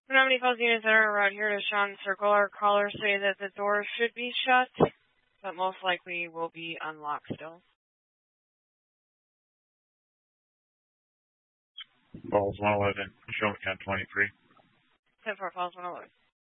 How many Falls units that are around here to Sean Circle? Our callers say that the doors should be shut, but most likely will be unlocked still. Falls 111, show me 1023. 10-4 Falls 111.